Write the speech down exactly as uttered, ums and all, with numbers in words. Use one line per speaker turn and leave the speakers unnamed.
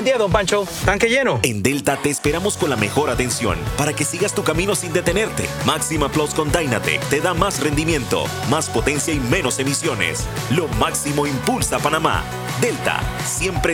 día, don Pancho. Tanque lleno.
En Delta te esperamos con la mejor atención para que sigas tu camino sin detenerte. Máxima Plus con Dynatec te da más rendimiento, más potencia y menos emisiones. Lo máximo impulsa Panamá. Delta, siempre